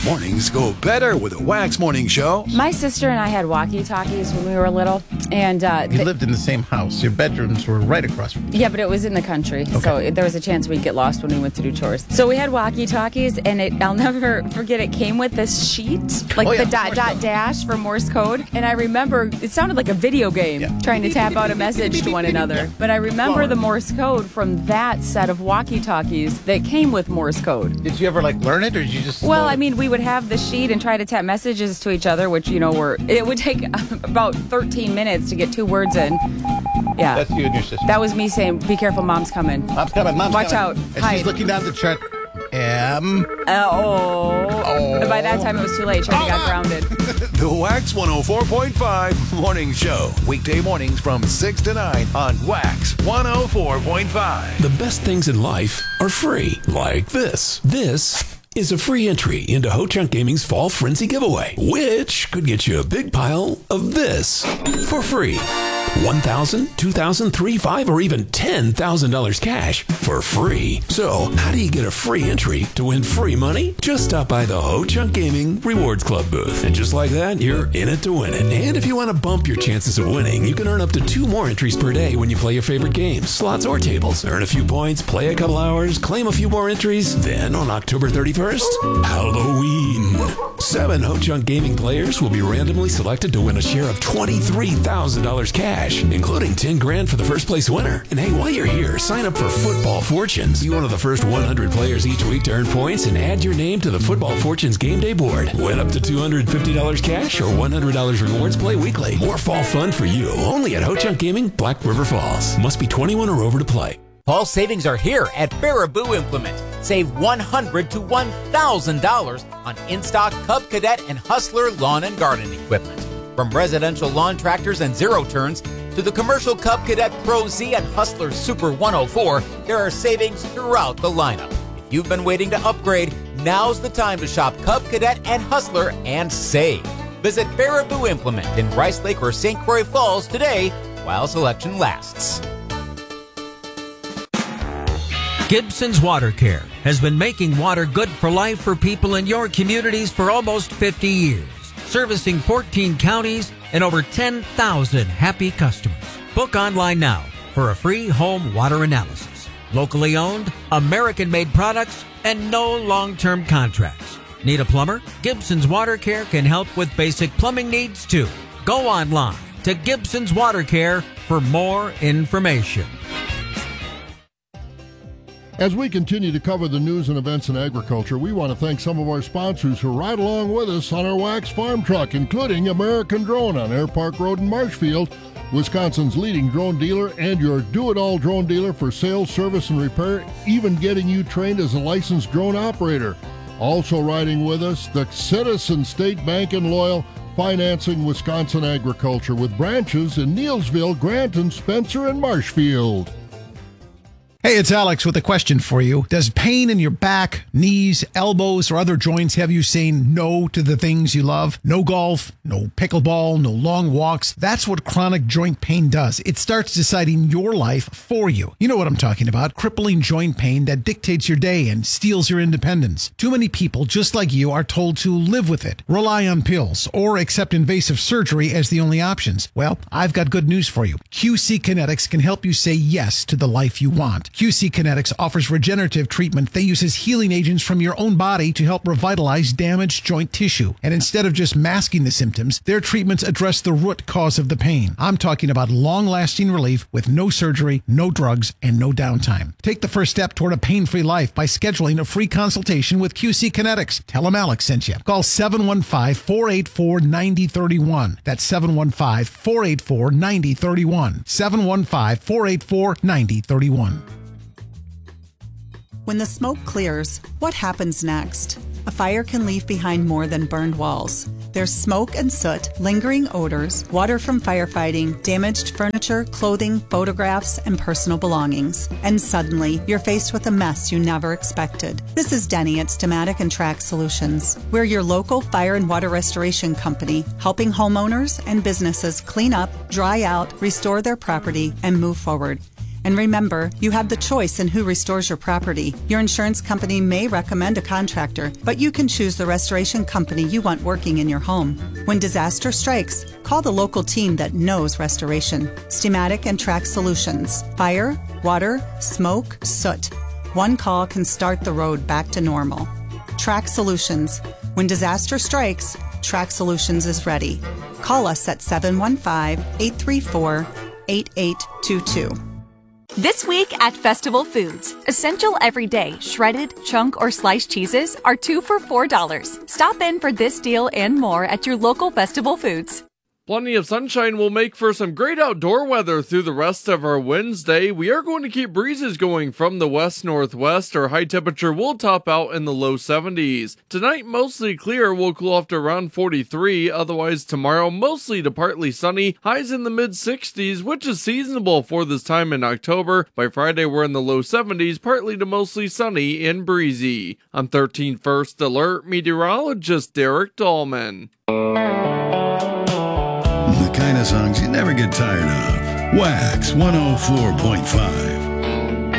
Mornings go better with a Wax Morning Show. My sister and I had walkie-talkies when we were little, and you lived in the same house. Your bedrooms were right across from you. Yeah, but it was in the country, so there was a chance we'd get lost when we went to do chores. So we had walkie-talkies, and I'll never forget, it came with this sheet, like the dot dash for Morse code. And I remember it sounded like a video game, trying to tap out a message to one another. But I remember the Morse code from that set of walkie-talkies that came with Morse code. Did you ever learn it, or did you just? Well, I mean, we would have the sheet and try to tap messages to each other, which it would take about 13 minutes to get 2 words in. Yeah, that's you and your sister. That was me saying, "Be careful, Mom's coming." Mom's coming. Mom's Watch coming. out. And Hide. she's looking down the chart. And by that time, it was too late. Charlie got grounded. The Wax 104.5 Morning Show. Weekday mornings from 6 to 9 on Wax 104.5. The best things in life are free, like this. This is a free entry into Ho-Chunk Gaming's Fall Frenzy giveaway, which could get you a big pile of this for free. $1,000, $2,000, $3,000, $5,000, or even $10,000 cash for free. So, how do you get a free entry to win free money? Just stop by the Ho-Chunk Gaming Rewards Club booth. And just like that, you're in it to win it. And if you want to bump your chances of winning, you can earn up to 2 more entries per day when you play your favorite games, slots or tables. Earn a few points, play a couple hours, claim a few more entries. Then on October 31st, Halloween. 7 Ho-Chunk Gaming players will be randomly selected to win a share of $23,000 cash, including $10,000 for the first place winner. And hey, while you're here, sign up for Football Fortunes. Be one of the first 100 players each week to earn points and add your name to the Football Fortunes game day board. Win up to $250 cash or $100 rewards. Play weekly. More fall fun for you. Only at Ho-Chunk Gaming, Black River Falls. Must be 21 or over to play. Fall savings are here at Baraboo Implement. Save $100 to $1,000 on in-stock Cub Cadet and Hustler lawn and garden equipment. From residential lawn tractors and zero-turns to the commercial Cub Cadet Pro Z and Hustler Super 104, there are savings throughout the lineup. If you've been waiting to upgrade, now's the time to shop Cub Cadet and Hustler and save. Visit Baraboo Implement in Rice Lake or St. Croix Falls today while selection lasts. Gibson's Water Care has been making water good for life for people in your communities for almost 50 years, servicing 14 counties and over 10,000 happy customers. Book online now for a free home water analysis. Locally owned, American-made products, and no long-term contracts. Need a plumber? Gibson's Water Care can help with basic plumbing needs too. Go online to Gibson's Water Care for more information. As we continue to cover the news and events in agriculture, we want to thank some of our sponsors who ride along with us on our Wax Farm Truck, including American Drone on Air Park Road in Marshfield, Wisconsin's leading drone dealer and your do-it-all drone dealer for sales, service, and repair, even getting you trained as a licensed drone operator. Also riding with us, the Citizen State Bank and Loyal, financing Wisconsin agriculture with branches in Neillsville, Granton, Spencer, and Marshfield. Hey, it's Alex with a question for you. Does pain in your back, knees, elbows, or other joints have you saying no to the things you love? No golf, no pickleball, no long walks. That's what chronic joint pain does. It starts deciding your life for you. You know what I'm talking about. Crippling joint pain that dictates your day and steals your independence. Too many people, just like you, are told to live with it, rely on pills, or accept invasive surgery as the only options. Well, I've got good news for you. QC Kinetics can help you say yes to the life you want. QC Kinetics offers regenerative treatment that uses healing agents from your own body to help revitalize damaged joint tissue. And instead of just masking the symptoms, their treatments address the root cause of the pain. I'm talking about long-lasting relief with no surgery, no drugs, and no downtime. Take the first step toward a pain-free life by scheduling a free consultation with QC Kinetics. Tell them Alex sent you. Call 715-484-9031. That's 715-484-9031. 715-484-9031. When the smoke clears, what happens next? A fire can leave behind more than burned walls. There's smoke and soot, lingering odors, water from firefighting, damaged furniture, clothing, photographs, and personal belongings. And suddenly, you're faced with a mess you never expected. This is Denny at Stamatic and Track Solutions. We're your local fire and water restoration company, helping homeowners and businesses clean up, dry out, restore their property, and move forward. And remember, you have the choice in who restores your property. Your insurance company may recommend a contractor, but you can choose the restoration company you want working in your home. When disaster strikes, call the local team that knows restoration. Steamatic and Track Solutions. Fire, water, smoke, soot. One call can start the road back to normal. Track Solutions. When disaster strikes, Track Solutions is ready. Call us at 715-834-8822. This week at Festival Foods, essential everyday shredded, chunk, or sliced cheeses are 2 for $4. Stop in for this deal and more at your local Festival Foods. Plenty of sunshine will make for some great outdoor weather through the rest of our Wednesday. We are going to keep breezes going from the west-northwest. Our high temperature will top out in the low 70s. Tonight, mostly clear, will cool off to around 43. Otherwise, tomorrow, mostly to partly sunny. Highs in the mid-60s, which is seasonable for this time in October. By Friday, we're in the low 70s, partly to mostly sunny and breezy. I'm 13 First Alert meteorologist Derek Dahlman. The kind of songs you never get tired of. Wax 104.5.